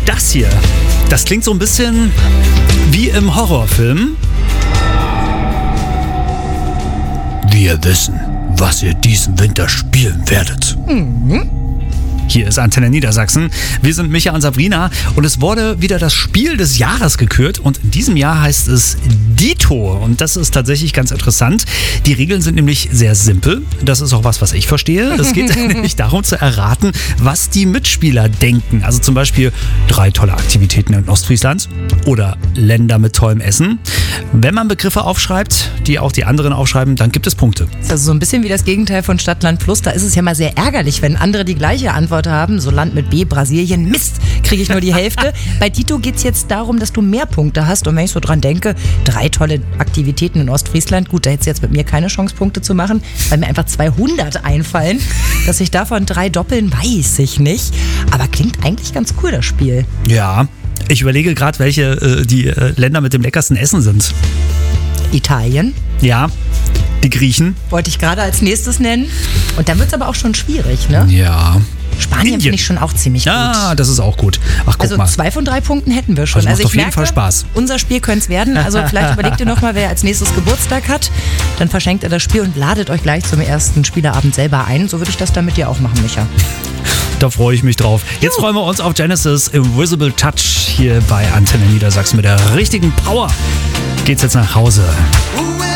das hier, das klingt so ein bisschen wie im Horrorfilm. Wir wissen, was ihr diesen Winter spielen werdet. Hier ist Antenne Niedersachsen. Wir sind Micha und Sabrina und es wurde wieder das Spiel des Jahres gekürt und in diesem Jahr heißt es Dito und das ist tatsächlich ganz interessant. Die Regeln sind nämlich sehr simpel. Das ist auch was ich verstehe. Es geht nämlich darum zu erraten, was die Mitspieler denken. Also zum Beispiel 3 tolle Aktivitäten in Ostfriesland oder Länder mit tollem Essen. Wenn man Begriffe aufschreibt, die auch die anderen aufschreiben, dann gibt es Punkte. Das ist also so ein bisschen wie das Gegenteil von Stadt, Land, Plus. Da ist es ja mal sehr ärgerlich, wenn andere die gleiche Antwort haben. So Land mit B, Brasilien, Mist, kriege ich nur die Hälfte. Bei Dito geht es jetzt darum, dass du mehr Punkte hast. Und wenn ich so dran denke, 3 tolle Aktivitäten in Ostfriesland. Gut, da hättest du jetzt mit mir keine Chance, Punkte zu machen, weil mir einfach 200 einfallen. Dass ich davon 3 doppeln, weiß ich nicht. Aber klingt eigentlich ganz cool, das Spiel. Ja, ich überlege gerade, welche die Länder mit dem leckersten Essen sind. Italien. Ja, die Griechen. Wollte ich gerade als nächstes nennen. Und dann wird es aber auch schon schwierig, ne? Ja. Spanien finde ich schon auch ziemlich gut. Ja, das ist auch gut. Ach, guck also mal. 2 von 3 Punkten hätten wir schon. Also macht ich auf jeden merke, Fall Spaß. Unser Spiel könnte es werden. Also vielleicht überlegt ihr nochmal, wer als nächstes Geburtstag hat. Dann verschenkt ihr das Spiel und ladet euch gleich zum ersten Spieleabend selber ein. So würde ich das dann mit dir auch machen, Micha. Da freue ich mich drauf. Jetzt freuen wir uns auf Genesis Invisible Touch hier bei Antenne Niedersachsen. Mit der richtigen Power geht's jetzt nach Hause.